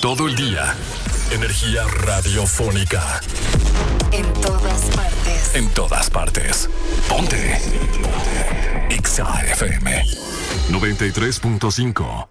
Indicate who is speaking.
Speaker 1: Todo el día. Energía radiofónica.
Speaker 2: En todas partes.
Speaker 1: En todas partes. Ponte. Exa FM 93.5.